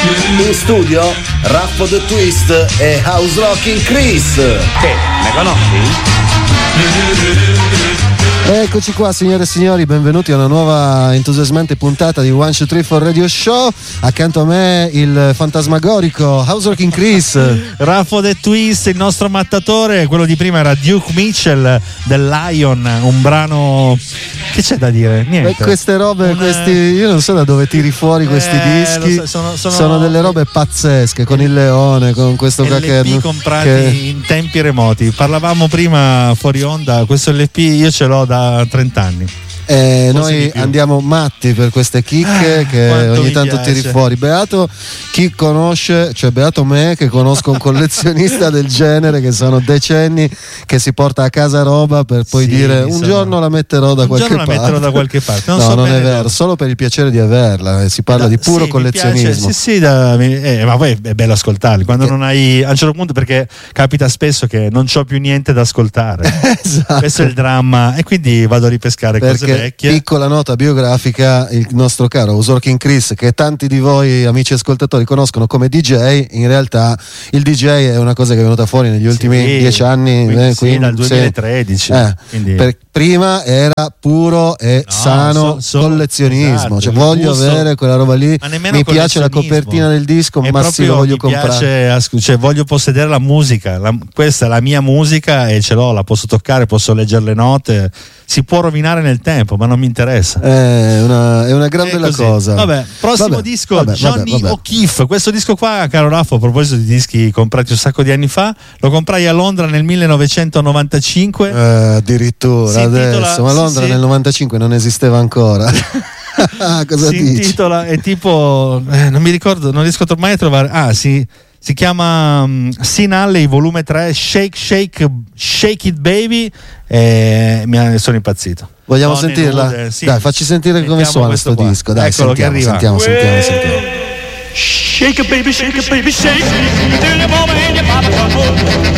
In studio Raffo The Twist e House Rocking Chris. Che, ne conosci? Eccoci qua signore e signori, benvenuti a una nuova entusiasmante puntata di One Two Three for Radio Show. Accanto a me il fantasmagorico House Rocking Chris, Raffo The Twist, il nostro mattatore. Quello di prima era Duke Mitchell del Lion, un brano. Che c'è da dire? Niente. Queste robe, io non so da dove tiri fuori questi dischi. Sono delle robe pazzesche, con il leone, con questo LP comprati in tempi remoti. Parlavamo prima fuori onda, questo LP io ce l'ho da 30 anni. Noi andiamo matti per queste chicche che ogni tanto tiri fuori. Beato chi conosce, cioè beato me che conosco un collezionista del genere, che sono decenni che si porta a casa roba per poi dire un giorno la metterò da qualche parte. Non è vero, solo per il piacere di averla. Si parla di puro collezionismo. Ma poi è bello ascoltarli quando non hai, a un certo punto, perché capita spesso che non c'ho più niente da ascoltare. Esatto. Questo è il dramma, e quindi vado a ripescare cose vecchie. Piccola nota biografica: il nostro caro House Rocking Chris, che tanti di voi amici ascoltatori conoscono come DJ, in realtà il DJ è una cosa che è venuta fuori negli ultimi 10 anni, quindi dal 2013. Prima era puro e sano collezionismo, esatto, cioè voglio avere quella roba lì, mi piace la copertina del disco, ma sì, lo voglio comprare, cioè voglio possedere la musica, questa è la mia musica e ce l'ho, la posso toccare, posso leggere le note. Si può rovinare nel tempo, ma non mi interessa. È una gran bella cosa. Prossimo disco, Johnny O'Keefe. Questo disco qua, caro Raffo, a proposito di dischi comprati un sacco di anni fa, lo comprai a Londra nel 1995. Addirittura adesso, ma Londra nel 95 non esisteva ancora. Cosa si dici? intitola, è tipo, non mi ricordo, non riesco mai a trovare. Si chiama Sin Alley volume 3, Shake It Baby, e sono impazzito. Vogliamo sentirla? Sì. Dai, facci sentire come suona questo disco. Dai, eccolo, sentiamo. Shake it baby, shake it baby, shake it. Till your mama and your papa come home.